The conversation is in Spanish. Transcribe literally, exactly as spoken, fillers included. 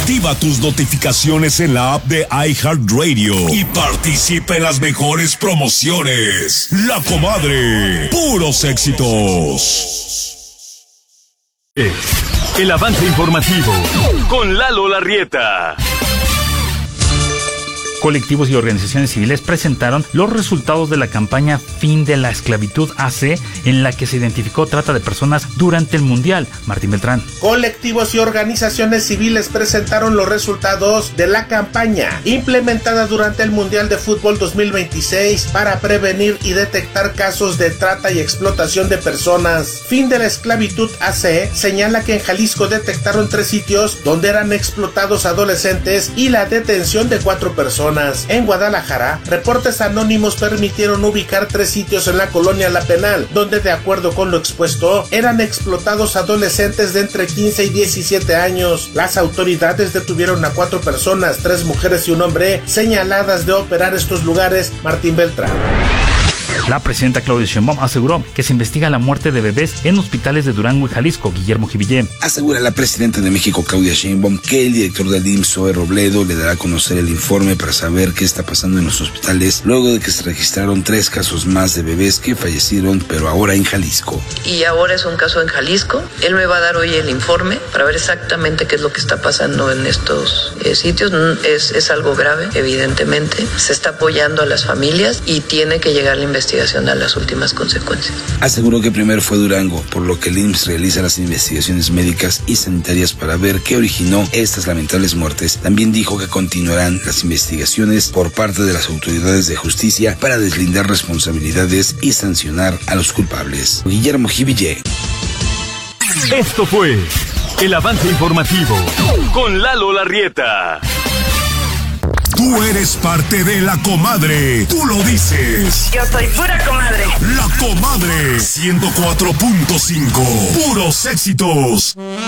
Activa tus notificaciones en la app de iHeartRadio y participa en las mejores promociones. La Comadre, puros éxitos. El avance informativo con Lalo Larrieta. Colectivos y organizaciones civiles presentaron los resultados de la campaña Fin de la Esclavitud A C, en la que se identificó trata de personas durante el Mundial. Martín Beltrán. Colectivos y organizaciones civiles presentaron los resultados de la campaña implementada durante el Mundial de Fútbol dos mil veintiséis para prevenir y detectar casos de trata y explotación de personas. Fin de la Esclavitud A C señala que en Jalisco detectaron tres sitios donde eran explotados adolescentes y la detención de cuatro personas. En Guadalajara, reportes anónimos permitieron ubicar tres sitios en la colonia La Penal, donde de acuerdo con lo expuesto, eran explotados adolescentes de entre quince y diecisiete años. Las autoridades detuvieron a cuatro personas, tres mujeres y un hombre, señaladas de operar estos lugares. Martín Beltrán. La presidenta Claudia Sheinbaum aseguró que se investiga la muerte de bebés en hospitales de Durango y Jalisco. Guillermo Jivillé. Asegura la presidenta de México, Claudia Sheinbaum, que el director del I M S S, Zoe Robledo, le dará a conocer el informe para saber qué está pasando en los hospitales, luego de que se registraron tres casos más de bebés que fallecieron, pero ahora en Jalisco. Y ahora es un caso en Jalisco. Él me va a dar hoy el informe para ver exactamente qué es lo que está pasando en estos eh, sitios. Es, es algo grave, evidentemente. Se está apoyando a las familias y tiene que llegar la investigación a las últimas consecuencias. Aseguró que primero fue Durango, por lo que el I M S S realiza las investigaciones médicas y sanitarias para ver qué originó estas lamentables muertes. También dijo que continuarán las investigaciones por parte de las autoridades de justicia para deslindar responsabilidades y sancionar a los culpables. Guillermo Jivillé. Esto fue el avance informativo con Lalo Larrieta. Tú eres parte de La Comadre. Tú lo dices. Yo soy pura comadre. La Comadre. ciento cuatro punto cinco. Puros éxitos.